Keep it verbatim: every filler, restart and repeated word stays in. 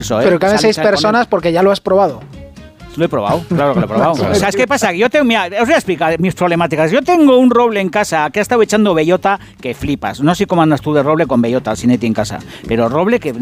Eso, ¿eh? Pero caben Sale- seis sale con personas porque ya lo has probado. Lo he probado, claro que lo he probado. ¿Sabes qué pasa? Yo tengo, mira, os voy a explicar mis problemáticas. Yo tengo un roble en casa que ha estado echando bellota que flipas. No sé cómo andas tú de roble con bellota, Sinetti, en casa. Pero roble que